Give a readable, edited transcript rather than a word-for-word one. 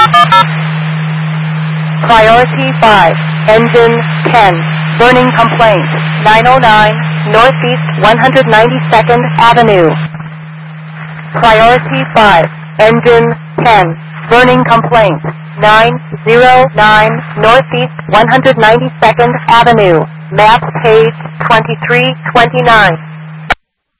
Priority 5, engine 10, burning complaint, 909 Northeast 192nd Avenue. Priority 5, engine 10, burning complaint, 909 Northeast 192nd Avenue, map page 2329.